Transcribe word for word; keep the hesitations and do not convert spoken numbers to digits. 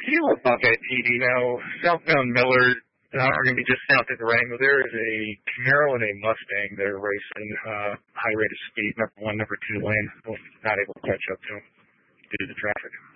Kilo Buckhead P D. Now, southbound Millard uh, are going to be just south of Durango. There is a Camaro and a Mustang that are racing uh, high rate of speed, number one, number two lane. We're not able to catch up to them due to the traffic.